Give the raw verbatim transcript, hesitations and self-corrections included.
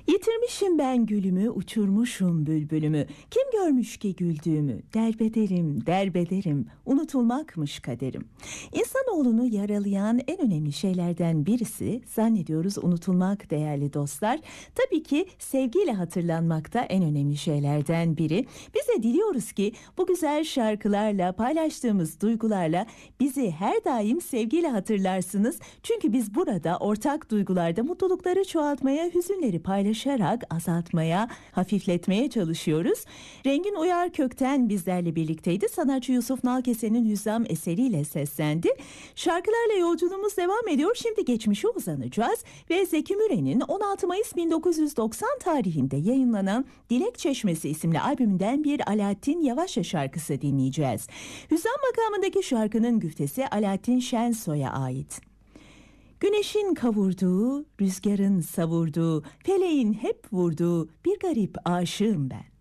Yitirmişim ben gülümü, uçurmuşum bülbülümü. Kim görmüş ki güldüğümü? Derbederim, derbederim, unutulmakmış kaderim. İnsanoğlunu yaralayan en önemli şeylerden birisi, zannediyoruz unutulmak değerli dostlar. Tabii ki sevgiyle hatırlanmak da en önemli şeylerden biri. Biz de diliyoruz ki bu güzel şarkılarla, paylaştığımız duygularla bizi her daim sevgiyle hatırlarsınız. Çünkü biz burada ortak duygularda mutlulukları çoğaltmaya, hüzünleri paylaşarak azaltmaya, hafifletmeye çalışıyoruz. Rengin Uyar Kökten bizlerle birlikteydi. Sanatçı Yusuf Nalkese'nin Hüzzam eseriyle seslendi. Şarkılarla yolculuğumuz devam ediyor. Şimdi geçmişe uzanacağız ve Zeki Müren'in on altı Mayıs bin dokuz yüz doksan tarihinde yayınlanan Dilek Çeşmesi isimli albümünden bir Alaaddin Yavaşça şarkısı dinleyeceğiz. Hüzzam makamındaki şarkının güftesi Alaaddin Şensoy'a ait. Güneşin kavurduğu, rüzgarın savurduğu, feleğin hep vurduğu bir garip aşığım ben.